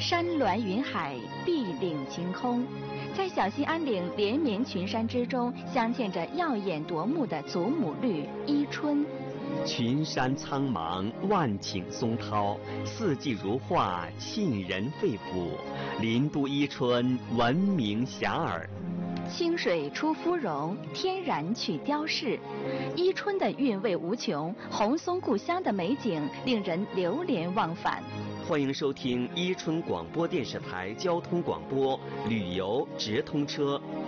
山峦云海，碧岭晴空。在小兴安岭连绵群山之中，镶嵌着耀眼夺目的祖母绿伊春。 群山苍茫，万顷松涛，四季如画，沁人肺腑。林都伊春，闻名遐迩。 清水出芙蓉，天然去雕饰。伊春的韵味无穷，红松故乡的美景令人流连忘返。 欢迎收听伊春广播电视台交通广播旅游直通车